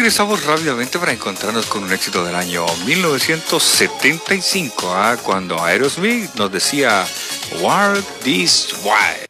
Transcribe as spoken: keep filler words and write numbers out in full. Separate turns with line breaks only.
regresamos rápidamente para encontrarnos con un éxito del año mil novecientos setenta y cinco, ¿ah? Cuando Aerosmith nos decía Walk This Way.